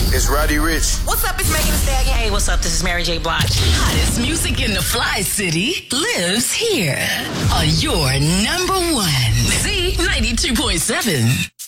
It's Roddy Ricch. What's up? It's Megan Thee Stallion. Hey, what's up? This is Mary J. Blige. Hottest music in the Fly City lives here on your number one Z92.7.